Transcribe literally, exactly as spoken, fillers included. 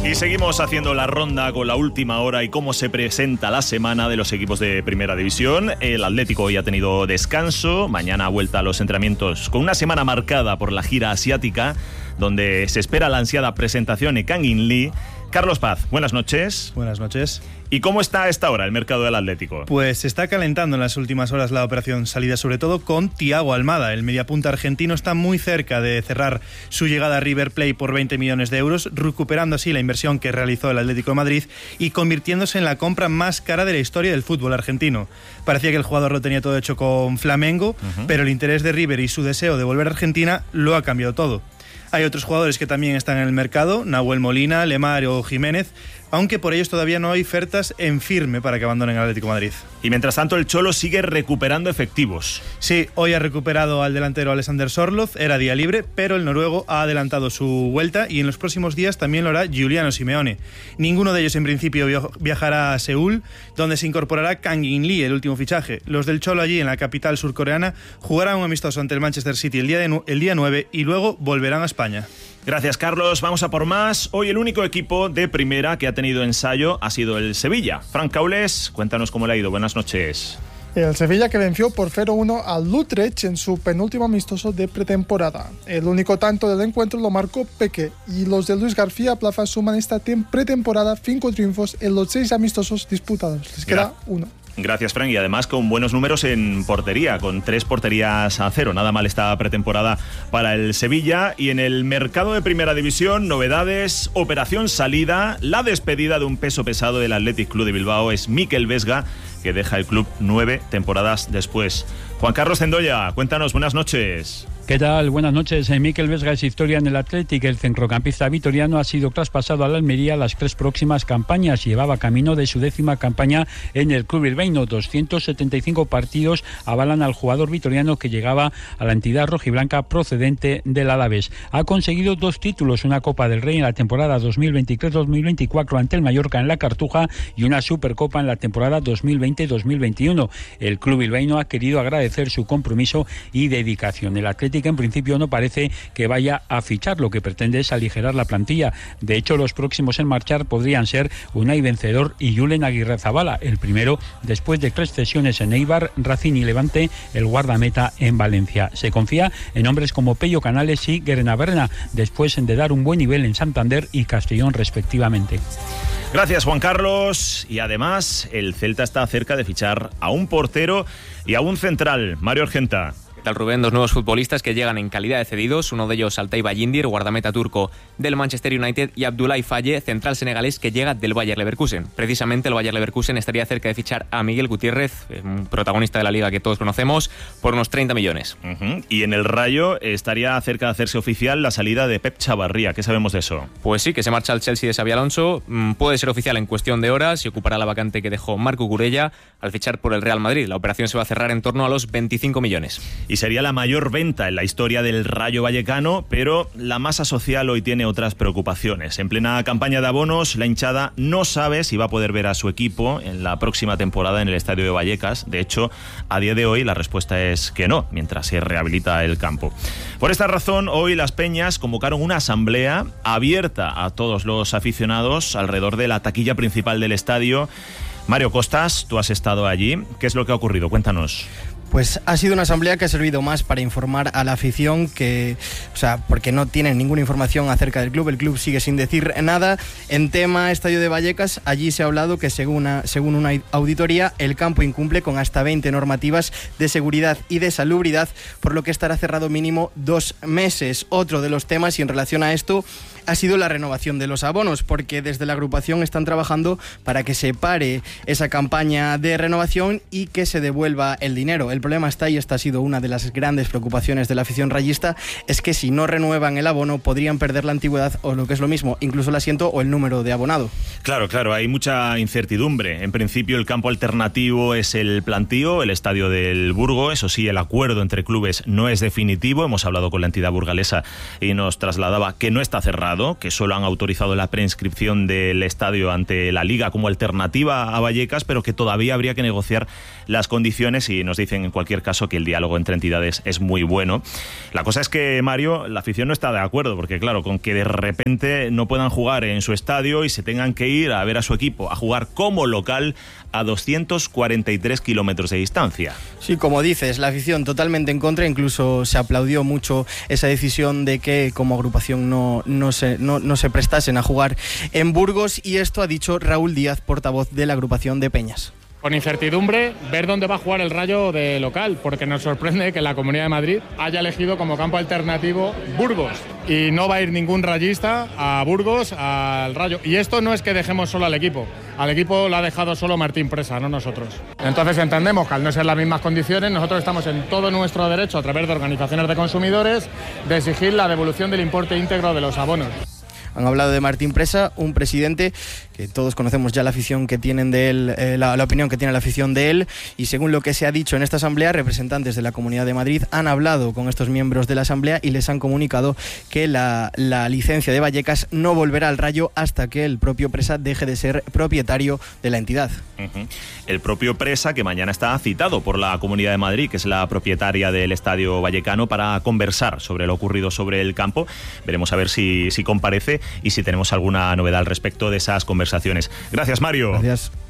Y seguimos haciendo la ronda con la última hora y cómo se presenta la semana de los equipos de Primera División. El Atlético hoy ha tenido descanso, mañana vuelta a los entrenamientos con una semana marcada por la gira asiática, donde se espera la ansiada presentación en Kangin Lee. Carlos Paz, buenas noches. Buenas noches. ¿Y cómo está a esta hora el mercado del Atlético? Pues se está calentando en las últimas horas la operación salida, sobre todo con Thiago Almada. El mediapunta argentino está muy cerca de cerrar su llegada a River Plate por veinte millones de euros, recuperando así la inversión que realizó el Atlético de Madrid y convirtiéndose en la compra más cara de la historia del fútbol argentino. Parecía que el jugador lo tenía todo hecho con Flamengo, uh-huh. pero el interés de River y su deseo de volver a Argentina lo ha cambiado todo. Hay otros jugadores que también están en el mercado, Nahuel Molina, Lemar o Jiménez, aunque por ellos todavía no hay ofertas en firme para que abandonen el Atlético de Madrid. Y mientras tanto el Cholo sigue recuperando efectivos. Sí, hoy ha recuperado al delantero Alexander Sorloth, era día libre, pero el noruego ha adelantado su vuelta y en los próximos días también lo hará Giuliano Simeone. Ninguno de ellos en principio viajará a Seúl, donde se incorporará Kangin Lee, el último fichaje. Los del Cholo allí en la capital surcoreana jugarán un amistoso ante el Manchester City el día, de, el día nueve y luego volverán a España. Gracias, Carlos. Vamos a por más. Hoy el único equipo de primera que ha tenido ensayo ha sido el Sevilla. Frank Caules, cuéntanos cómo le ha ido. Buenas noches. El Sevilla que venció por cero uno al Utrecht en su penúltimo amistoso de pretemporada. El único tanto del encuentro lo marcó Peque y los de Luis García Plaza suman esta pretemporada cinco triunfos en los seis amistosos disputados. Les queda uno. Gracias, Frank, y además con buenos números en portería, con tres porterías a cero. Nada mal esta pretemporada para el Sevilla. Y en el mercado de Primera División, novedades, operación salida. La despedida de un peso pesado del Athletic Club de Bilbao es Mikel Vesga, que deja el club nueve temporadas después. Juan Carlos Zendoya, cuéntanos, buenas noches. ¿Qué tal? Buenas noches. Mikel Vesga es historia en el Athletic. El centrocampista vitoriano ha sido traspasado al Almería las tres próximas campañas. Llevaba camino de su décima campaña en el club bilbaíno. doscientos setenta y cinco partidos avalan al jugador vitoriano que llegaba a la entidad rojiblanca procedente del Alavés. Ha conseguido dos títulos, una Copa del Rey en la temporada dos mil veintitrés dos mil veinticuatro ante el Mallorca en la Cartuja y una Supercopa en la temporada dos mil veinte dos mil veintiuno. El club bilbaíno ha querido agradecer su compromiso y dedicación. El Athletic en principio no parece que vaya a fichar, lo que pretende es aligerar la plantilla. De hecho, los próximos en marchar podrían ser Unai Vencedor y Julen Aguirrezabala, el primero después de tres cesiones en Eibar, Racing y Levante, el guardameta en Valencia. Se confía en hombres como Pello Canales y Guerenaberna, después de dar un buen nivel en Santander y Castellón respectivamente. Gracias, Juan Carlos. Y además, el Celta está cerca de fichar a un portero y a un central. Mario Argenta. ¿Qué tal, Rubén? Dos nuevos futbolistas que llegan en calidad de cedidos, uno de ellos Altay Bayindir, guardameta turco del Manchester United, y Abdoulaye Faye, central senegalés que llega del Bayer Leverkusen. Precisamente el Bayer Leverkusen estaría cerca de fichar a Miguel Gutiérrez, un protagonista de la liga que todos conocemos, por unos treinta millones. Uh-huh. Y en el Rayo estaría cerca de hacerse oficial la salida de Pep Chavarría. ¿Qué sabemos de eso? Pues sí, que se marcha al Chelsea de Xabi Alonso. Puede ser oficial en cuestión de horas y ocupará la vacante que dejó Marco Gurella al fichar por el Real Madrid. La operación se va a cerrar en torno a los veinticinco millones. Y sería la mayor venta en la historia del Rayo Vallecano, pero la masa social hoy tiene otras preocupaciones. En plena campaña de abonos, la hinchada no sabe si va a poder ver a su equipo en la próxima temporada en el estadio de Vallecas. De hecho, a día de hoy la respuesta es que no, mientras se rehabilita el campo. Por esta razón, hoy las Peñas convocaron una asamblea abierta a todos los aficionados alrededor de la taquilla principal del estadio. Mario Costas, tú has estado allí. ¿Qué es lo que ha ocurrido? Cuéntanos. Pues ha sido una asamblea que ha servido más para informar a la afición que, o sea, porque no tienen ninguna información acerca del club. El club sigue sin decir nada. En tema Estadio de Vallecas, allí se ha hablado que según una, según una auditoría, el campo incumple con hasta veinte normativas de seguridad y de salubridad, por lo que estará cerrado mínimo dos meses. Otro de los temas, y en relación a esto, ha sido la renovación de los abonos, porque desde la agrupación están trabajando para que se pare esa campaña de renovación y que se devuelva el dinero. El problema está, y esta ha sido una de las grandes preocupaciones de la afición rayista, es que si no renuevan el abono podrían perder la antigüedad o, lo que es lo mismo, incluso el asiento o el número de abonado. Claro, claro, hay mucha incertidumbre. En principio el campo alternativo es el Plantío, el estadio del Burgo. Eso sí, el acuerdo entre clubes no es definitivo. Hemos hablado con la entidad burgalesa y nos trasladaba que no está cerrado. comunicado que solo han autorizado la preinscripción del estadio ante la Liga como alternativa a Vallecas, pero que todavía habría que negociar las condiciones, y nos dicen en cualquier caso que el diálogo entre entidades es muy bueno. La cosa es que, Mario, la afición no está de acuerdo, porque claro, con que de repente no puedan jugar en su estadio y se tengan que ir a ver a su equipo a jugar como local a doscientos cuarenta y tres kilómetros de distancia. Sí, como dices, la afición totalmente en contra, incluso se aplaudió mucho esa decisión de que como agrupación no, no, se, no, no se prestasen a jugar en Burgos, y esto ha dicho Raúl Díaz, portavoz de la agrupación de Peñas. Con incertidumbre, ver dónde va a jugar el Rayo de local, porque nos sorprende que la Comunidad de Madrid haya elegido como campo alternativo Burgos, y no va a ir ningún rayista a Burgos, al Rayo. Y esto no es que dejemos solo al equipo, al equipo lo ha dejado solo Martín Presa, no nosotros. Entonces entendemos que al no ser las mismas condiciones, nosotros estamos en todo nuestro derecho, a través de organizaciones de consumidores, de exigir la devolución del importe íntegro de los abonos. Han hablado de Martín Presa, un presidente que todos conocemos ya la afición que tienen de él, eh, la, la opinión que tiene la afición de él, y según lo que se ha dicho en esta asamblea, representantes de la Comunidad de Madrid han hablado con estos miembros de la asamblea y les han comunicado que la, la licencia de Vallecas no volverá al Rayo hasta que el propio Presa deje de ser propietario de la entidad. Uh-huh. El propio Presa, que mañana está citado por la Comunidad de Madrid, que es la propietaria del Estadio Vallecano, para conversar sobre lo ocurrido sobre el campo. Veremos a ver si, si comparece y si tenemos alguna novedad al respecto de esas conversaciones. Gracias, Mario. Gracias.